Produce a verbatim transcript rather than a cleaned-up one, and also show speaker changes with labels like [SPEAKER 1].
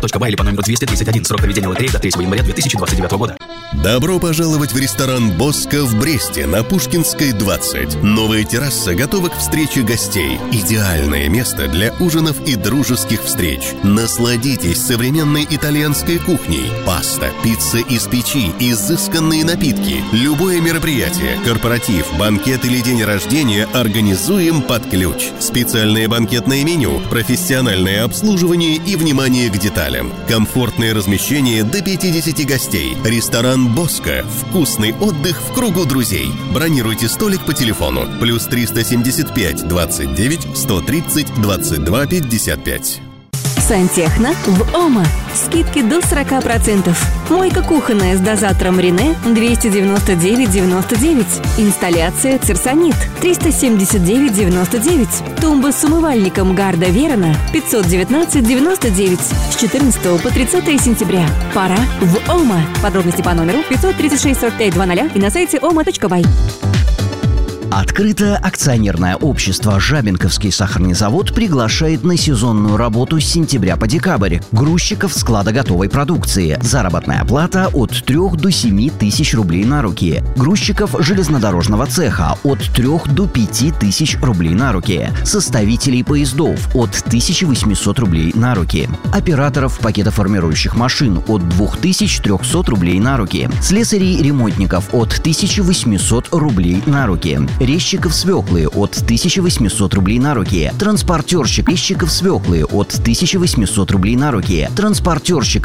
[SPEAKER 1] .бай или по номеру двести тридцать один. Срок проведения лотереи до третьего января две тысячи двадцать девятого года.
[SPEAKER 2] Добро пожаловать в ресторан «Боско» в Бресте на Пушкинской, двадцать. Новая терраса готова к встрече гостей. Идеальное место для ужинов и дружеских встреч. Насладитесь современной итальянской кухней. Паста, пицца из печи, изысканные напитки. Любое мероприятие, корпоратив, банкет или день рождения организуем под ключ. Специальное банкетное меню, профессиональное обслуживание и внимание к деталям. Комфортное размещение до пятидесяти гостей. Ресторан «Боско». Вкусный отдых в кругу друзей. Бронируйте столик по телефону. Плюс триста семьдесят пять двадцать девять сто тридцать двадцать два пятьдесят пять.
[SPEAKER 3] Сантехно в ОМА. Скидки до сорока процентов. Мойка кухонная с дозатором Рене двести девяносто девять девяносто девять. Инсталляция Цирсонит триста семьдесят девять девяносто девять. Тумба с умывальником Гарда Верона пятьсот девятнадцать девяносто девять. С четырнадцатого по тридцатое сентября. Пора в ОМА. Подробности по номеру пятьсот тридцать шесть сорок пять двадцать и на сайте ома точка бай.
[SPEAKER 4] Открытое акционерное общество «Жабинковский сахарный завод» приглашает на сезонную работу с сентября по декабрь грузчиков склада готовой продукции. Заработная плата от трёх до семи тысяч рублей на руки. Грузчиков железнодорожного цеха от трёх до пяти тысяч рублей на руки. Составителей поездов от тысячи восьмисот рублей на руки. Операторов пакетоформирующих машин от двух тысяч трёхсот рублей на руки. Слесарей-ремонтников от тысячи восьмисот рублей на руки. Резчиков свеклы от тысячи восьмисот рублей на руки. Транспортерщик резчиков свеклы от тысячи восьмисот рублей на руки. Транспортерщик